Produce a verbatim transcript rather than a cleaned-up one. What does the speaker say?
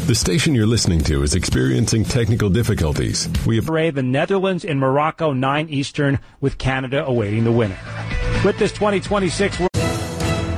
The station you're listening to is experiencing technical difficulties. We have the Netherlands and Morocco nine Eastern with Canada awaiting the winner. With this twenty twenty-six World